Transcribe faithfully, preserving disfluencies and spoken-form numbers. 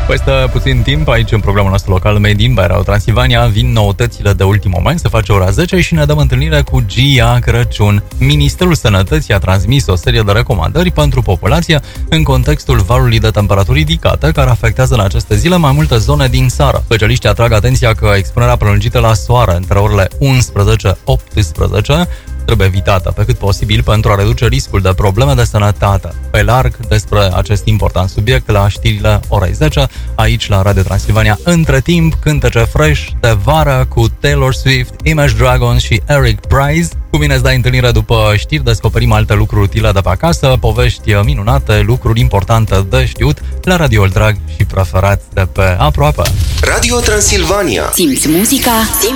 Peste puțin timp, aici în programul nostru local Made in by Radio Transilvania, vin noutățile de ultim moment, se face ora zece și ne dăm întâlnire cu Gia Crăciun. Ministerul Sănătății a transmis o serie de recomandări pentru populație în contextul valului de temperaturi ridicate care afectează în aceste zile mai multe zone din țară. Specialiștii atrag atenția că expunerea prelungită la soare între orele unsprezece optsprezece trebuie evitată pe cât posibil pentru a reduce riscul de probleme de sănătate. Pe larg despre acest important subiect la știrile orei zece, aici la Radio Transilvania. Între timp, cântece fresh de vară cu Taylor Swift, Image Dragons și Eric Price. Cu mine îți dai întâlnire după știri, descoperim alte lucruri utile de pe acasă, povești minunate, lucruri importante de știut la radioul drag și preferați de pe aproape. Radio Transilvania. Simți muzica, simți